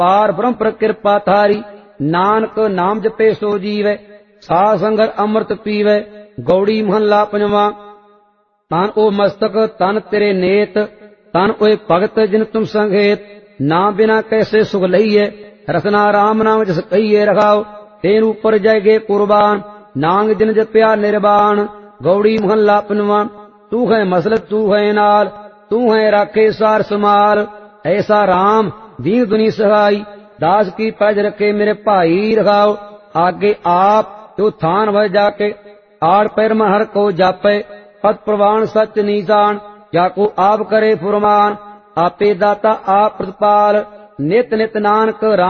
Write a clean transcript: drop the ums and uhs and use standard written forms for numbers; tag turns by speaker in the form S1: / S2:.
S1: पार ब्रह्म पर कृपा थारी। नानक नाम जपे सो जीवै, साध संगत अमृत पीवै। गौड़ी महला पंजवा। तन ओ मस्तक तन तेरे नेत, तन ओए भगत जिन तुम संघेत। ना बिना कैसे सुख लईए, रसना राम नाम जस कहिए रखाओ। तेन ऊपर जाएगे कुर्बान, नांग जिन जप्या निर्वाण। गौड़ी महला पंजवा। तू है मसल तू है नाल, तू है राखे सार समाल। ऐसा राम दीन दुनी सहाई, दास की पैज रखे मेरे भाई रखाओ। आगे आप तो थान भर जाके, आड़ पैर में हर को जापे। पद प्रवाण सच नीजान, जाको आप करे फुरमान। आपे दाता आप प्रतिपाल, नित नित नानक